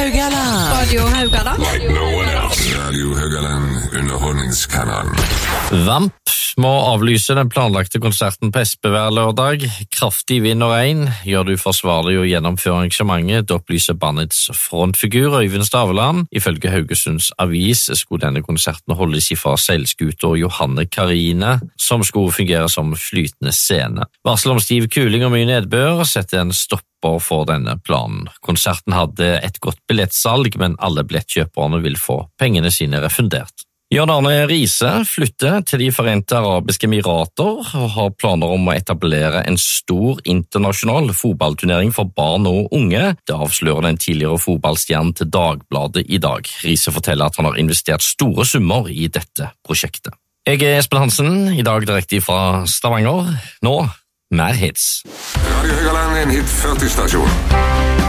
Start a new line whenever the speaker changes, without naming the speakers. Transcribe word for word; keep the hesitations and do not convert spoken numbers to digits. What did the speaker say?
Haugaland.
Radio Haugaland.
Like no one else. Radio Haugaland, underholdningskanalen.
Vamp må avlyse den planlagte konserten på S P hver lørdag. Kraftig vind og regn gjør det uforsvarlig å gjennomføre arrangementet. Det opplyser bandets frontfigur Øyvind Staveland. Ifølge Haugesunds Avis skulle denne konserten holdes ifra seilskuter Johanne Karine, som skulle fungere som flytende scene. Varsel om stiv kuling og mye nedbør setter en stopper for denne planen. Konserten hadde et godt billettsalg, men alle billettkjøperne vil få pengene sine refundert. Jørn Arne Riise flytter til de Forente Arabiske Emirater og har planer om å etablere en stor internasjonal fotballturnering for barn og unge. Det avslører den tidligere fotballstjernen til Dagbladet i dag. Riise forteller at han har investert store summer i dette prosjektet. Jeg er Espen Hansen, i dag direkte fra Stavanger. Nå, mer hits.
Radio Haugaland, en hit førti-stasjon.